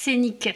Artscenic,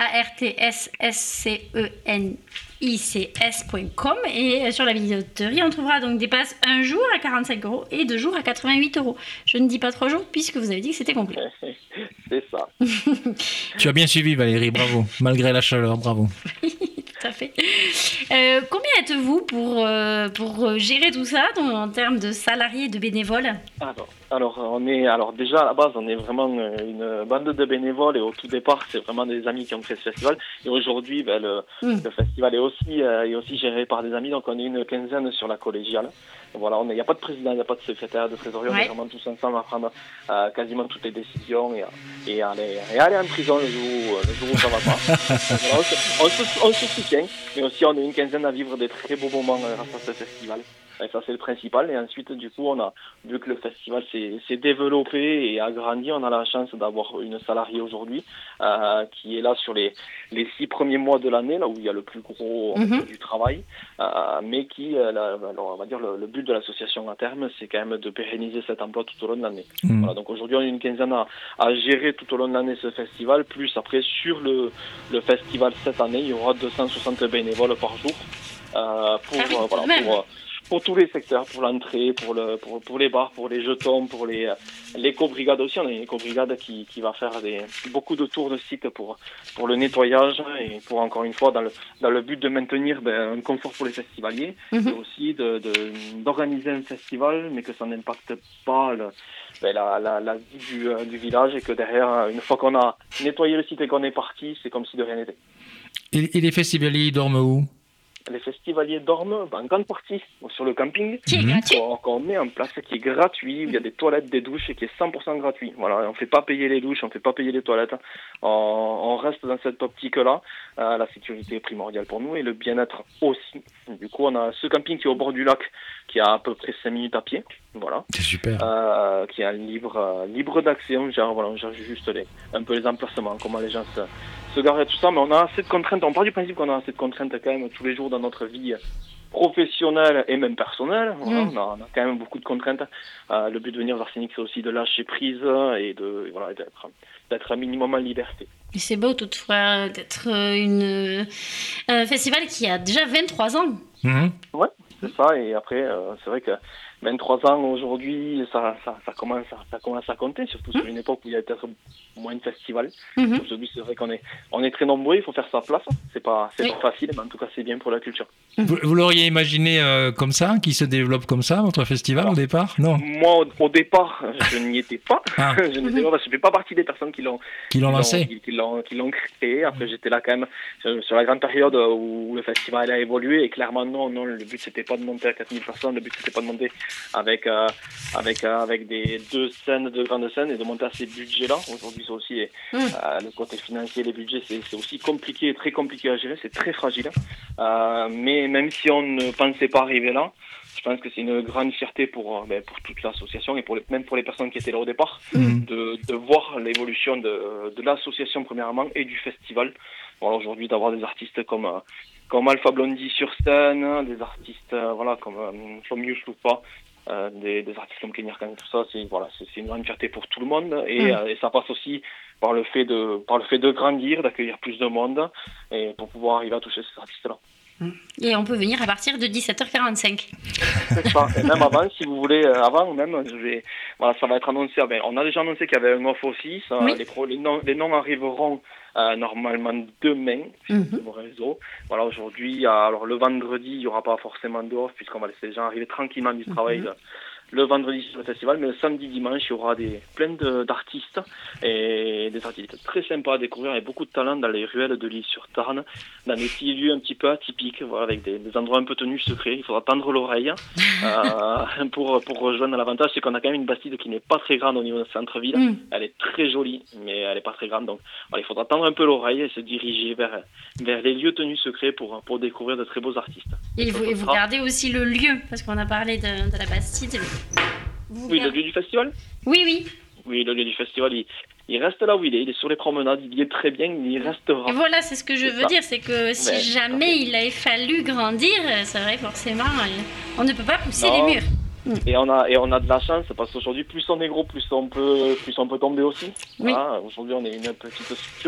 artscenics.com, et sur la billetterie on trouvera donc des passes un jour à 45 € et 2 jours à 88 €. Je ne dis pas 3 jours puisque vous avez dit que c'était complet. C'est ça. Tu as bien suivi Valérie, bravo, malgré la chaleur, bravo. Tout à fait. Combien êtes-vous pour gérer tout ça en termes de salariés et de bénévoles? Alors déjà à la base on est vraiment une bande de bénévoles, et au tout départ c'est vraiment des amis qui ont créé ce festival, et aujourd'hui le festival est aussi géré par des amis, donc on est une quinzaine sur la collégiale. Voilà, il n'y a pas de président, il n'y a pas de trésorier, on est vraiment tous ensemble à prendre quasiment toutes les décisions et aller en prison le jour où ça va pas. Voilà, on se soutient, mais aussi on est une quinzaine à vivre des très beaux moments grâce à ce festival. Et ça c'est le principal, et ensuite du coup vu que le festival s'est développé et agrandi, on a la chance d'avoir une salariée aujourd'hui qui est là sur les 6 premiers mois de l'année, là où il y a le plus gros du travail, mais qui, on va dire le but de l'association à terme, c'est quand même de pérenniser cet emploi tout au long de l'année. Voilà, donc aujourd'hui on est une quinzaine à gérer tout au long de l'année ce festival, plus après sur le festival cette année, il y aura 260 bénévoles par jour pour tous les secteurs, pour l'entrée, pour les bars, pour les jetons, pour l'éco-brigade aussi. On a une éco-brigade qui va faire beaucoup de tours de site pour le nettoyage, et pour, encore une fois, dans le but de maintenir un confort pour les festivaliers, et aussi d'organiser un festival, mais que ça n'impacte pas la vie du village, et que derrière, une fois qu'on a nettoyé le site et qu'on est parti, c'est comme si de rien n'était. Et les festivaliers, ils dorment où? Les festivaliers dorment en grande partie sur le camping, qui est gratuit, qu'on met en place, qui est gratuit, où il y a des toilettes, des douches, et qui est 100% gratuit. Voilà, on ne fait pas payer les douches, on ne fait pas payer les toilettes. On reste dans cette optique-là. La sécurité est primordiale pour nous, et le bien-être aussi. Du coup, on a ce camping qui est au bord du lac, qui a à peu près 5 minutes à pied. Voilà. C'est super. Qui est libre d'accès. On gère juste un peu les emplacements, comment les gens se garer, tout ça, mais on a assez de contraintes. On part du principe qu'on a assez de contraintes quand même tous les jours dans notre vie professionnelle et même personnelle. Voilà, on a quand même beaucoup de contraintes. Le but de venir vers Scénic, c'est aussi de lâcher prise et d'être un minimum en liberté. Et c'est beau toutefois d'être un festival qui a déjà 23 ans. Ouais, c'est ça. Et après, c'est vrai que 23 ans aujourd'hui, ça commence à compter, surtout sur une époque où il y a peut-être moins de festivals. Aujourd'hui, c'est vrai qu'on est très nombreux, il faut faire sa place. C'est pas facile, mais en tout cas, c'est bien pour la culture. Vous l'auriez imaginé comme ça, qui se développe comme ça, votre festival, au départ? Non. Moi, au départ, je n'y étais pas. Je n'étais pas, parce que je ne fais pas partie des personnes qui l'ont lancé, qui l'ont créé. Après, j'étais là quand même sur la grande période où le festival a évolué, et clairement, non, le but, c'était pas de monter à 4000 personnes, le but, c'était pas de monter avec des deux grandes scènes, et de monter à ces budgets-là. Aujourd'hui, c'est aussi le côté financier, les budgets, c'est aussi compliqué, très compliqué à gérer, c'est très fragile. Mais même si on ne pensait pas arriver là, je pense que c'est une grande fierté pour toute l'association, et même pour les personnes qui étaient là au départ, de voir l'évolution de l'association premièrement, et du festival. Voilà, aujourd'hui, d'avoir des artistes comme Alpha Blondie sur scène, des artistes comme Yousloupa, des artistes comme Kenny Arcane, tout ça, c'est une grande fierté pour tout le monde, et ça passe aussi par le fait de grandir, d'accueillir plus de monde, et pour pouvoir arriver à toucher ces artistes-là. Et on peut venir à partir de 17h45. C'est ça. Et même avant, si vous voulez, ça va être annoncé. On a déjà annoncé qu'il y avait un off aussi. Les noms arriveront normalement demain sur vos réseaux. Voilà, aujourd'hui, alors le vendredi, il n'y aura pas forcément de off, puisqu'on va laisser les gens arriver tranquillement du travail le vendredi sur le festival, mais le samedi, dimanche, il y aura plein d'artistes, et des artistes très sympas à découvrir, et beaucoup de talent dans les ruelles de l'Île-sur-Tarn, dans des petits lieux un petit peu atypiques, voilà, avec des endroits un peu tenus secrets. Il faudra tendre l'oreille pour rejoindre. L'avantage, c'est qu'on a quand même une Bastide qui n'est pas très grande au niveau de centre-ville. Elle est très jolie, mais elle n'est pas très grande, donc voilà, il faudra tendre un peu l'oreille et se diriger vers les lieux tenus secrets pour découvrir de très beaux artistes. Et vous gardez aussi le lieu, parce qu'on a parlé de la Bastide. Oui, le lieu du festival ? Oui. Oui, le lieu du festival, il reste là où il est sur les promenades, il y est très bien, il y restera. Et voilà, c'est ce que je veux dire, c'est que si jamais il avait fallu grandir, c'est vrai, forcément, on ne peut pas pousser les murs. Et on a de la chance, parce qu'aujourd'hui, plus on est gros, plus on peut tomber aussi. Oui. Voilà, aujourd'hui, on est une petite structure